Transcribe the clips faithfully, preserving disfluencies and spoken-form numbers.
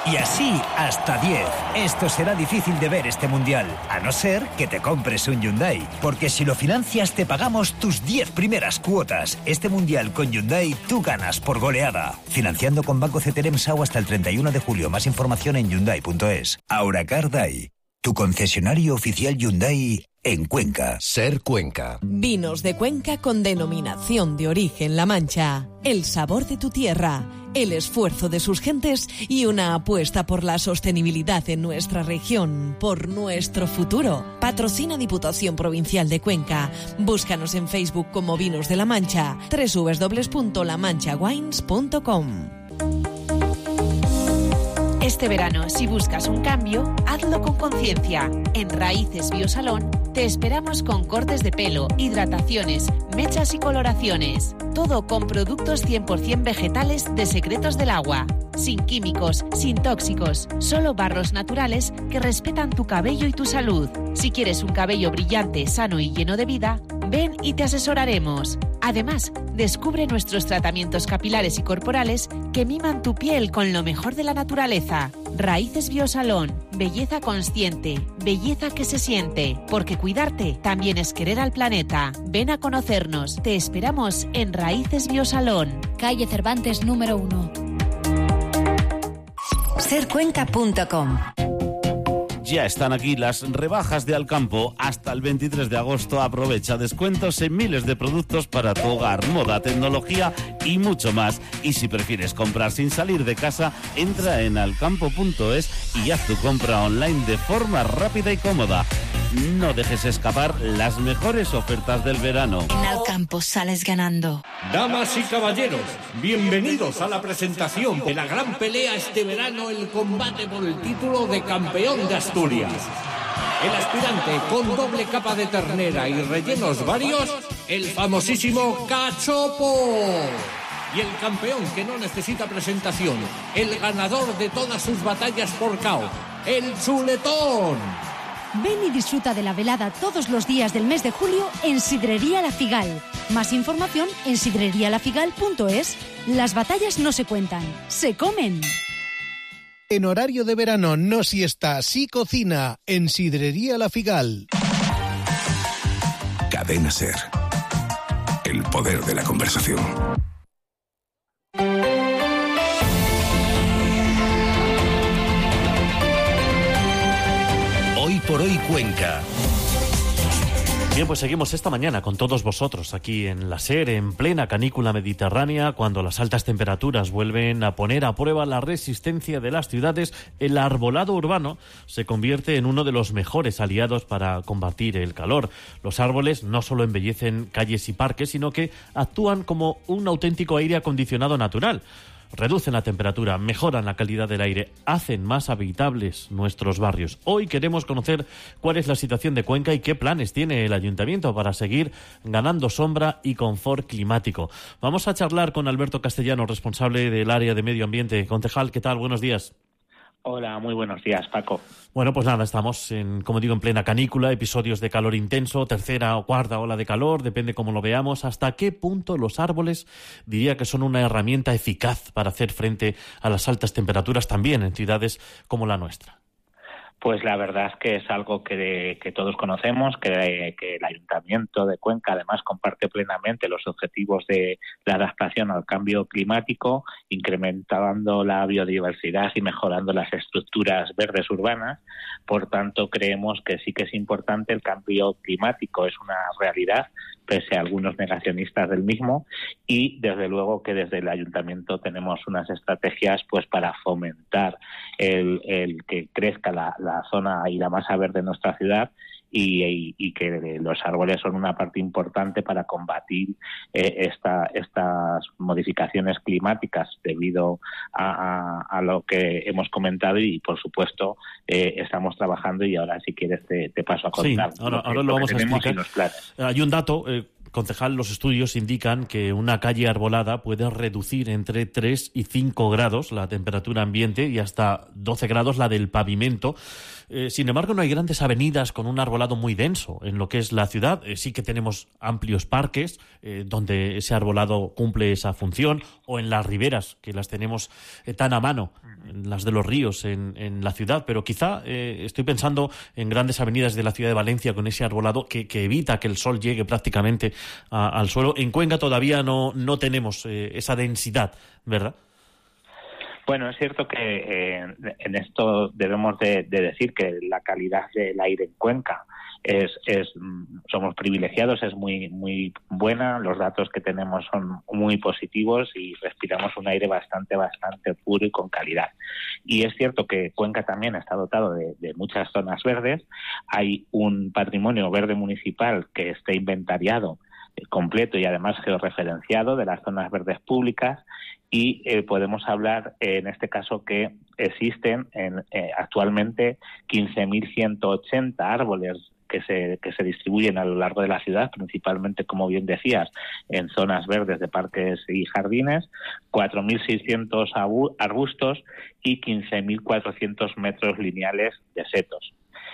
Y así hasta diez. Esto será difícil de ver este mundial, a no ser que te compres un Hyundai. Porque si lo financias te pagamos tus diez primeras cuotas. Este mundial con Hyundai tú ganas por goleada. Financiando con Banco C T L M S A U hasta el treinta y uno de julio. Más información en hyundai punto es. Auracar Dai, tu concesionario oficial Hyundai en Cuenca. Ser Cuenca. Vinos de Cuenca con denominación de origen La Mancha. El sabor de tu tierra, el esfuerzo de sus gentes y una apuesta por la sostenibilidad en nuestra región, por nuestro futuro. Patrocina Diputación Provincial de Cuenca. Búscanos en Facebook como Vinos de La Mancha. doble u doble u doble u punto la mancha wines punto com. Este verano, si buscas un cambio, hazlo con conciencia. En Raíces Biosalón te esperamos con cortes de pelo, hidrataciones, mechas y coloraciones. Todo con productos cien por ciento vegetales de Secretos del Agua. Sin químicos, sin tóxicos, solo barros naturales que respetan tu cabello y tu salud. Si quieres un cabello brillante, sano y lleno de vida, ven y te asesoraremos. Además, descubre nuestros tratamientos capilares y corporales que miman tu piel con lo mejor de la naturaleza. Raíces Biosalón, belleza consciente, belleza que se siente, porque cuidarte también es querer al planeta. Ven a conocernos, te esperamos en Raíces Biosalón. Calle Cervantes número uno. ser cuenca punto com. Ya están aquí las rebajas de Alcampo. Hasta el veintitrés de agosto aprovecha descuentos en miles de productos para tu hogar, moda, tecnología y mucho más. Y si prefieres comprar sin salir de casa, entra en alcampo punto es y haz tu compra online de forma rápida y cómoda. No dejes escapar las mejores ofertas del verano. En Alcampo sales ganando. Damas y caballeros, bienvenidos a la presentación de la gran pelea este verano, el combate por el título de campeón de Asturias. El aspirante con doble capa de ternera y rellenos varios, el famosísimo Cachopo. Y el campeón que no necesita presentación, el ganador de todas sus batallas por K O, el Chuletón. Ven y disfruta de la velada todos los días del mes de julio en Sidrería La Figal. Más información en sidrería la figal punto es. Las batallas no se cuentan, se comen. En horario de verano no siesta, sí cocina en Sidrería La Figal. Cadena Ser. El poder de la conversación. Hoy por hoy Cuenca. Bien, pues seguimos esta mañana con todos vosotros aquí en la SER, en plena canícula mediterránea, cuando las altas temperaturas vuelven a poner a prueba la resistencia de las ciudades. El arbolado urbano se convierte en uno de los mejores aliados para combatir el calor. Los árboles no solo embellecen calles y parques, sino que actúan como un auténtico aire acondicionado natural. Reducen la temperatura, mejoran la calidad del aire, hacen más habitables nuestros barrios. Hoy queremos conocer cuál es la situación de Cuenca y qué planes tiene el Ayuntamiento para seguir ganando sombra y confort climático. Vamos a charlar con Alberto Castellano, responsable del área de medio ambiente. Concejal, ¿qué tal? Buenos días. Hola, muy buenos días, Paco. Bueno, pues nada, estamos, en, como digo, en plena canícula, episodios de calor intenso, tercera o cuarta ola de calor, depende cómo lo veamos. ¿Hasta qué punto los árboles diría que son una herramienta eficaz para hacer frente a las altas temperaturas también en ciudades como la nuestra? Pues la verdad es que es algo que, que todos conocemos, que, que el Ayuntamiento de Cuenca además comparte plenamente los objetivos de la adaptación al cambio climático, incrementando la biodiversidad y mejorando las estructuras verdes urbanas. Por tanto, creemos que sí que es importante el cambio climático, es una realidad, pese a algunos negacionistas del mismo, y desde luego que desde el Ayuntamiento tenemos unas estrategias pues para fomentar el, el que crezca la, la zona y la masa verde de nuestra ciudad y, y, y que los árboles son una parte importante para combatir eh, esta, estas modificaciones climáticas debido a, a, a lo que hemos comentado y por supuesto eh, estamos trabajando y ahora si quieres te, te paso a contar. Sí, ahora, ahora lo, lo vamos a explicar. Hay un dato... Eh... concejal, los estudios indican que una calle arbolada puede reducir entre tres y cinco grados la temperatura ambiente y hasta doce grados la del pavimento. Eh, sin embargo, no hay grandes avenidas con un arbolado muy denso en lo que es la ciudad. Eh, sí que tenemos amplios parques eh, donde ese arbolado cumple esa función, o en las riberas, que las tenemos eh, tan a mano, las de los ríos en, en la ciudad. Pero quizá eh, estoy pensando en grandes avenidas de la ciudad de Valencia con ese arbolado que, que evita que el sol llegue prácticamente a, al suelo. En Cuenca todavía no, no tenemos eh, esa densidad, ¿verdad? Bueno, es cierto que eh, en esto debemos de, de decir que la calidad del aire en Cuenca es, es somos privilegiados, es muy muy buena. Los datos que tenemos son muy positivos y respiramos un aire bastante bastante puro y con calidad. Y es cierto que Cuenca también está dotado de, de muchas zonas verdes. Hay un patrimonio verde municipal que está inventariado completo y además georreferenciado de las zonas verdes públicas, y eh, podemos hablar eh, en este caso que existen en, eh, actualmente quince mil ciento ochenta árboles que se que se distribuyen a lo largo de la ciudad, principalmente, como bien decías, en zonas verdes de parques y jardines, cuatro mil seiscientos arbustos y quince mil cuatrocientos metros lineales de setos.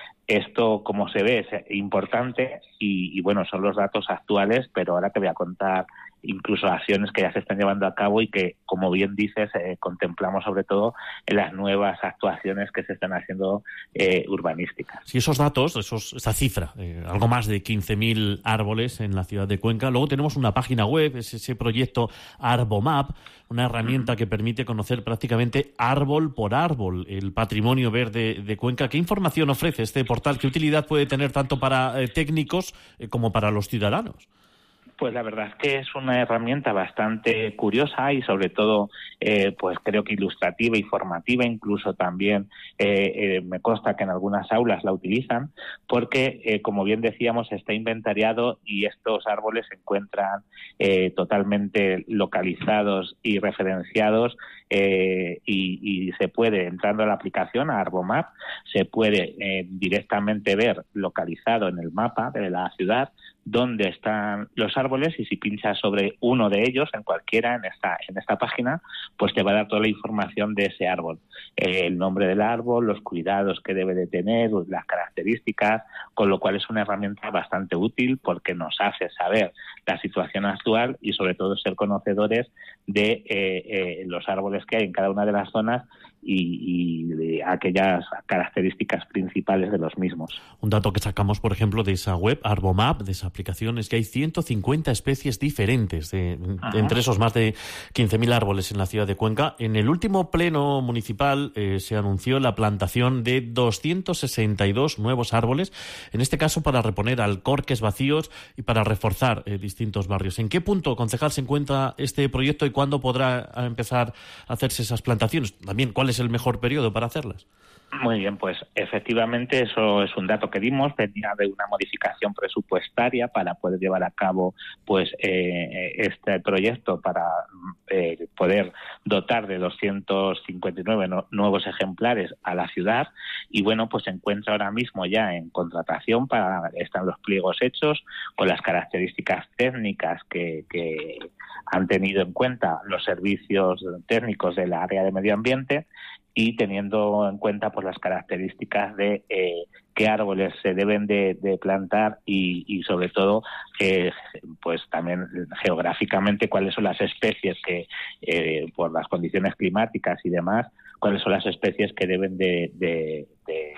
Esto, como se ve, es importante y, y, bueno, son los datos actuales, pero ahora te voy a contar incluso acciones que ya se están llevando a cabo y que, como bien dices, eh, contemplamos sobre todo en las nuevas actuaciones que se están haciendo eh, urbanísticas. Sí, esos datos, esos, esa cifra, eh, algo más de quince mil árboles en la ciudad de Cuenca. Luego tenemos una página web, es ese proyecto Arbomap, una herramienta que permite conocer prácticamente árbol por árbol el patrimonio verde de Cuenca. ¿Qué información ofrece este portal? ¿Qué utilidad puede tener tanto para eh, técnicos eh, como para los ciudadanos? Pues la verdad es que es una herramienta bastante curiosa y sobre todo eh, pues creo que ilustrativa y formativa. Incluso también eh, eh, me consta que en algunas aulas la utilizan porque, eh, como bien decíamos, está inventariado y estos árboles se encuentran eh, totalmente localizados y referenciados, eh, y, y se puede, entrando a la aplicación, a Arbomap, se puede eh, directamente ver localizado en el mapa de la ciudad dónde están los árboles, y si pinchas sobre uno de ellos, en cualquiera, en esta en esta página, pues te va a dar toda la información de ese árbol, eh, el nombre del árbol, los cuidados que debe de tener, las características, con lo cual es una herramienta bastante útil porque nos hace saber la situación actual y sobre todo ser conocedores de eh, eh, los árboles que hay en cada una de las zonas y, y de aquellas características principales de los mismos. Un dato que sacamos, por ejemplo, de esa web, Arbomap, de esa aplicación, es que hay ciento cincuenta especies diferentes, de, de entre esos más de quince mil árboles en la ciudad de Cuenca. En el último pleno municipal eh, se anunció la plantación de doscientos sesenta y dos nuevos árboles, en este caso para reponer alcorques vacíos y para reforzar eh, distintos barrios. ¿En qué punto, concejal, se encuentra este proyecto y cuándo podrá empezar a hacerse esas plantaciones? También, ¿cuál es el mejor periodo para hacerlas? Muy bien, pues efectivamente eso es un dato que dimos. Venía de una modificación presupuestaria para poder llevar a cabo pues eh, este proyecto para eh, poder dotar de doscientos cincuenta y nueve no, nuevos ejemplares a la ciudad, y bueno, pues se encuentra ahora mismo ya en contratación, para están los pliegos hechos con las características técnicas que, que han tenido en cuenta los servicios técnicos del área de medio ambiente, y teniendo en cuenta pues las características de eh, qué árboles se deben de, de plantar y, y sobre todo eh, pues también geográficamente cuáles son las especies que eh, por las condiciones climáticas y demás, cuáles son las especies que deben de, de, de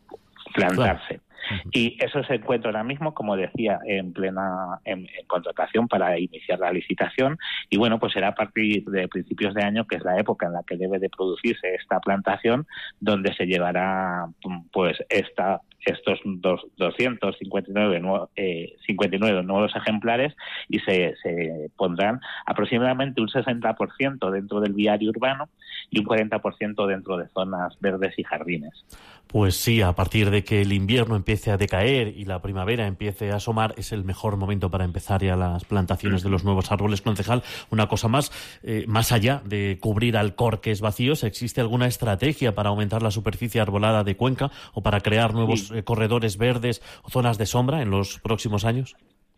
plantarse. Y eso se encuentra ahora mismo, como decía, en plena en, en contratación para iniciar la licitación, y bueno, pues será a partir de principios de año, que es la época en la que debe de producirse esta plantación, donde se llevará pues esta estos dos, doscientos cincuenta y nueve, eh, cincuenta y nueve nuevos ejemplares, y se, se pondrán aproximadamente un sesenta por ciento dentro del viario urbano y un cuarenta por ciento dentro de zonas verdes y jardines. Pues sí, a partir de que el invierno empiece a decaer y la primavera empiece a asomar, es el mejor momento para empezar ya las plantaciones de los nuevos árboles. Concejal, una cosa más, eh, más allá de cubrir alcorques vacíos, ¿existe alguna estrategia para aumentar la superficie arbolada de Cuenca o para crear nuevos sí. eh, corredores verdes o zonas de sombra en los próximos años?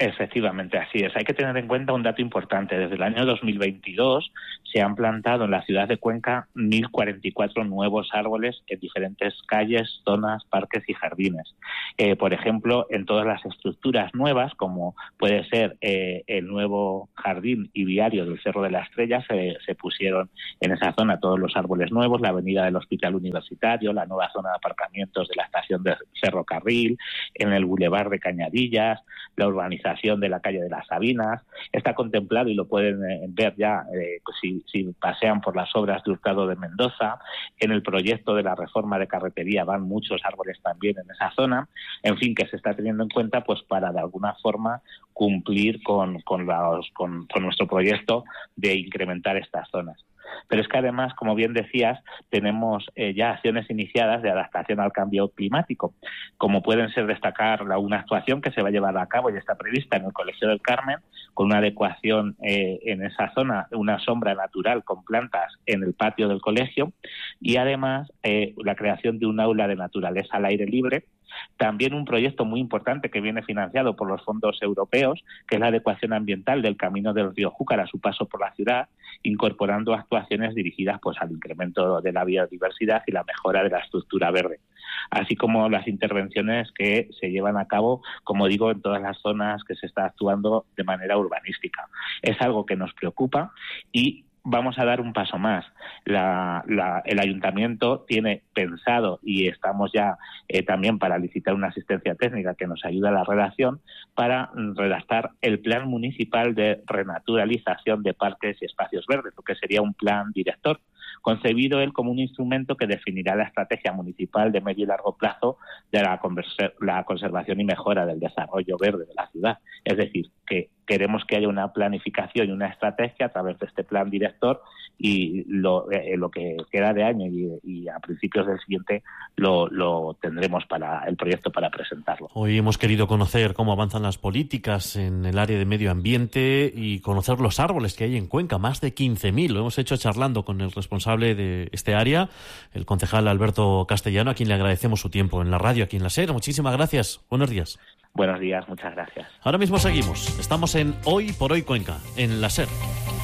Efectivamente, así es. Hay que tener en cuenta un dato importante. Desde el año dos mil veintidós se han plantado en la ciudad de Cuenca mil cuarenta y cuatro nuevos árboles en diferentes calles, zonas, parques y jardines. Eh, por ejemplo, en todas las estructuras nuevas, como puede ser eh, el nuevo jardín y viario del Cerro de la Estrella, se, se pusieron en esa zona todos los árboles nuevos, la avenida del Hospital Universitario, la nueva zona de aparcamientos de la estación de Ferrocarril, en el Boulevard de Cañadillas, la urbanización de la calle de las Sabinas. Está contemplado, y lo pueden eh, ver ya eh, si, si pasean por las obras de Hurtado de Mendoza. En el proyecto de la reforma de carretería van muchos árboles también en esa zona. En fin, que se está teniendo en cuenta pues para de alguna forma cumplir con, con, los, con, con nuestro proyecto de incrementar estas zonas. Pero es que además, como bien decías, tenemos eh, ya acciones iniciadas de adaptación al cambio climático, como pueden ser destacar la, una actuación que se va a llevar a cabo y está prevista en el Colegio del Carmen, con una adecuación eh, en esa zona, una sombra natural con plantas en el patio del colegio, y además eh, la creación de un aula de naturaleza al aire libre. También un proyecto muy importante que viene financiado por los fondos europeos, que es la adecuación ambiental del camino del río Júcar a su paso por la ciudad, incorporando actuaciones dirigidas pues al incremento de la biodiversidad y la mejora de la estructura verde, así como las intervenciones que se llevan a cabo, como digo, en todas las zonas que se está actuando de manera urbanística. Es algo que nos preocupa y vamos a dar un paso más. La, la, el ayuntamiento tiene pensado, y estamos ya eh, también para licitar una asistencia técnica que nos ayuda a la redacción, para redactar el plan municipal de renaturalización de parques y espacios verdes, lo que sería un plan director, concebido él como un instrumento que definirá la estrategia municipal de medio y largo plazo de la, la conservación y mejora del desarrollo verde de la ciudad. Es decir, que queremos que haya una planificación y una estrategia a través de este plan director, y lo, eh, lo que queda de año y, y a principios del siguiente lo, lo tendremos para el proyecto para presentarlo. Hoy hemos querido conocer cómo avanzan las políticas en el área de medio ambiente y conocer los árboles que hay en Cuenca, más de quince mil. Lo hemos hecho charlando con el responsable de este área, el concejal Alberto Castellano, a quien le agradecemos su tiempo en la radio, aquí en la SER. Muchísimas gracias. Buenos días. Buenos días, muchas gracias. Ahora mismo seguimos. Estamos en Hoy por Hoy Cuenca, en la SER.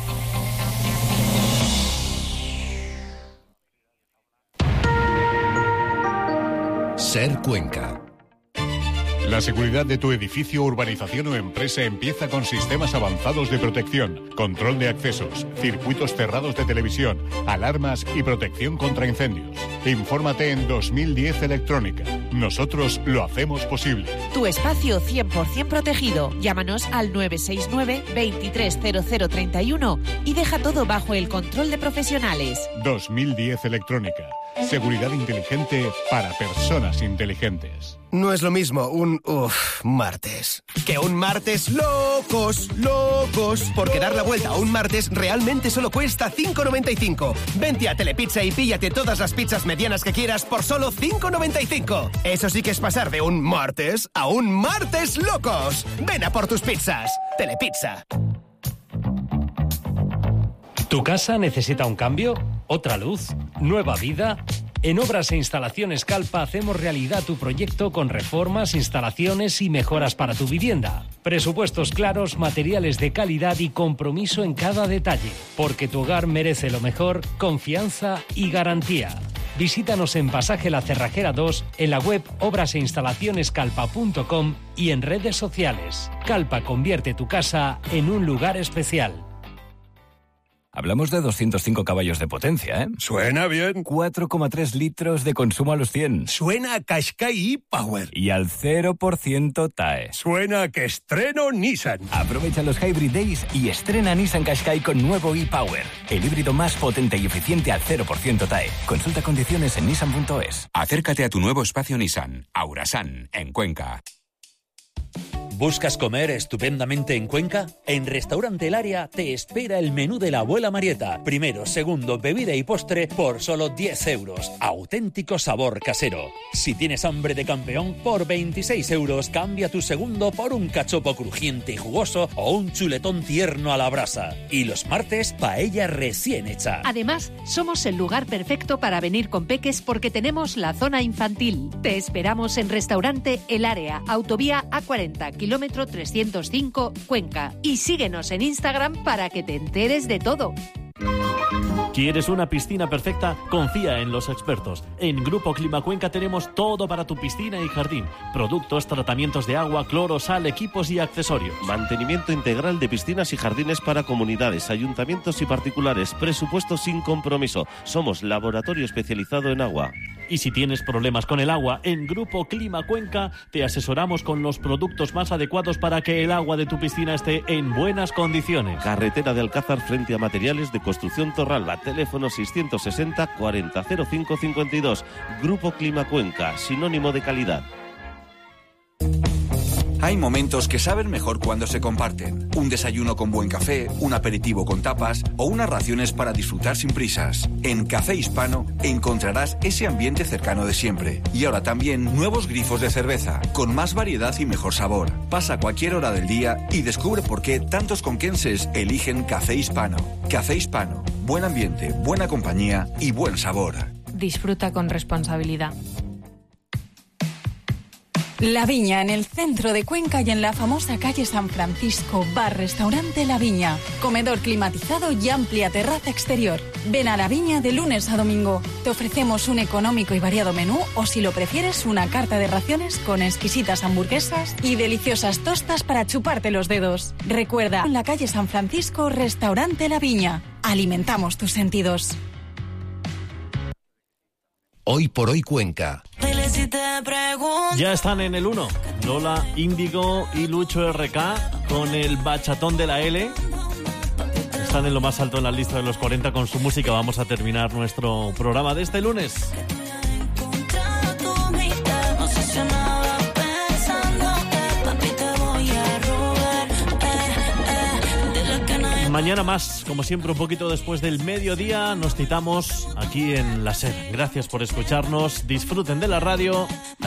SER Cuenca. La seguridad de tu edificio, urbanización o empresa empieza con sistemas avanzados de protección, control de accesos, circuitos cerrados de televisión, alarmas y protección contra incendios. Infórmate en dos mil diez Electrónica. Nosotros lo hacemos posible. Tu espacio cien por ciento protegido. Llámanos al nueve seis nueve, veintitrés cero cero treinta y uno y deja todo bajo el control de profesionales. dos mil diez Electrónica. Seguridad inteligente para personas inteligentes. No es lo mismo un uff, martes que un martes locos, locos. Porque dar la vuelta a un martes realmente solo cuesta cinco noventa y cinco. Vente a Telepizza y píllate todas las pizzas medianas que quieras por solo cinco noventa y cinco. Eso sí que es pasar de un martes a un martes locos. Ven a por tus pizzas. Telepizza. ¿Tu casa necesita un cambio? ¿Otra luz? ¿Nueva vida? En Obras e Instalaciones Calpa hacemos realidad tu proyecto con reformas, instalaciones y mejoras para tu vivienda. Presupuestos claros, materiales de calidad y compromiso en cada detalle. Porque tu hogar merece lo mejor, confianza y garantía. Visítanos en Pasaje La Cerrajera dos, en la web obras e instalaciones calpa punto com y en redes sociales. Calpa convierte tu casa en un lugar especial. Hablamos de doscientos cinco caballos de potencia, ¿eh? Suena bien. cuatro coma tres litros de consumo a los cien. Suena a Qashqai e-Power. Y al cero por ciento T A E. Suena a que estreno Nissan. Aprovecha los Hybrid Days y estrena Nissan Qashqai con nuevo e-Power. El híbrido más potente y eficiente al cero por ciento T A E. Consulta condiciones en nissan punto es. Acércate a tu nuevo espacio Nissan, Aurasan, en Cuenca. ¿Buscas comer estupendamente en Cuenca? En Restaurante El Área te espera el menú de la abuela Marieta. Primero, segundo, bebida y postre por solo diez euros. Auténtico sabor casero. Si tienes hambre de campeón, por veintiséis euros cambia tu segundo por un cachopo crujiente y jugoso o un chuletón tierno a la brasa. Y los martes, paella recién hecha. Además, somos el lugar perfecto para venir con peques porque tenemos la zona infantil. Te esperamos en Restaurante El Área, Autovía A cuarenta, kilómetros kilómetro trescientos cinco, Cuenca. Y síguenos en Instagram para que te enteres de todo. ¿Quieres una piscina perfecta? Confía en los expertos. En Grupo Clima Cuenca tenemos todo para tu piscina y jardín. Productos, tratamientos de agua, cloro, sal, equipos y accesorios. Mantenimiento integral de piscinas y jardines para comunidades, ayuntamientos y particulares. Presupuesto sin compromiso. Somos laboratorio especializado en agua. Y si tienes problemas con el agua, en Grupo Clima Cuenca te asesoramos con los productos más adecuados para que el agua de tu piscina esté en buenas condiciones. Carretera de Alcázar frente a Materiales de Construcción Torralba. Teléfono seiscientos sesenta, cuarenta, cero cinco, cincuenta y dos. Grupo Clima Cuenca, sinónimo de calidad. Hay momentos que saben mejor cuando se comparten. Un desayuno con buen café, un aperitivo con tapas o unas raciones para disfrutar sin prisas. En Café Hispano encontrarás ese ambiente cercano de siempre. Y ahora también nuevos grifos de cerveza, con más variedad y mejor sabor. Pasa cualquier hora del día y descubre por qué tantos conquenses eligen Café Hispano. Café Hispano. Buen ambiente, buena compañía y buen sabor. Disfruta con responsabilidad. La Viña, en el centro de Cuenca y en la famosa calle San Francisco, bar-restaurante La Viña. Comedor climatizado y amplia terraza exterior. Ven a La Viña de lunes a domingo. Te ofrecemos un económico y variado menú o, si lo prefieres, una carta de raciones con exquisitas hamburguesas y deliciosas tostas para chuparte los dedos. Recuerda, en la calle San Francisco, restaurante La Viña. Alimentamos tus sentidos. Hoy por hoy Cuenca. Ya están en el uno. Lola Índigo y Lucho R K con el bachatón de la L. Están en lo más alto en la lista de los cuarenta con su música. Vamos a terminar nuestro programa de este lunes. Mañana más, como siempre, un poquito después del mediodía, nos citamos aquí en la SER. Gracias por escucharnos, disfruten de la radio.